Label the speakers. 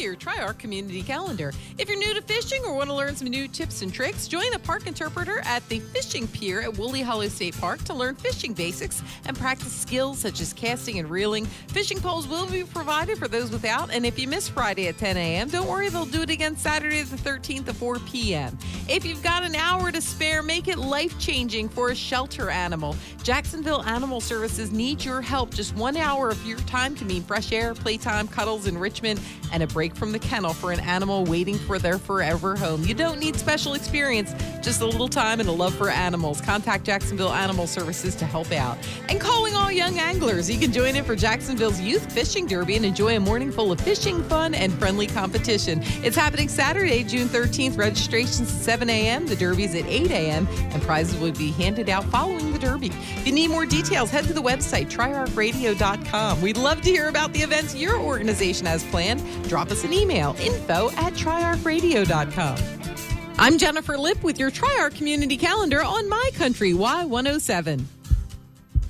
Speaker 1: your Tri-Arc Community Calendar. If you're new to fishing or want to learn some new tips and tricks, join a park interpreter at the Fishing Pier at Woolly Hollow State Park to learn fishing basics and practice skills such as casting and reeling. Fishing poles will be provided for those without, and if you miss Friday at 10 a.m., don't worry, they'll do it again Saturday the 13th at 4 p.m. If you've got an hour to spare, make it life-changing for a shelter animal. Jacksonville Animal Services needs your help. Just 1 hour of your time can mean fresh air, playtime, cuddles, enrichment, and a break from the kennel for an animal waiting for their forever home. You don't need special experience, just a little time and a love for animals. Contact Jacksonville Animal Services to help out. And calling all young anglers, you can join in for Jacksonville's Youth Fishing Derby and enjoy a morning full of fishing fun and friendly competition. It's happening Saturday, June 13th. Registration's at 7 a.m. The Derby's at 8 a.m. and prizes will be handed out following the Derby. If you need more details, head to the website, triarcradio.com. We'd love to hear about the events your organization has planned. Drop us an email, info@triarcradio.com. I'm Jennifer Lipp with your Tri-Arc Community Calendar on My Country Y107.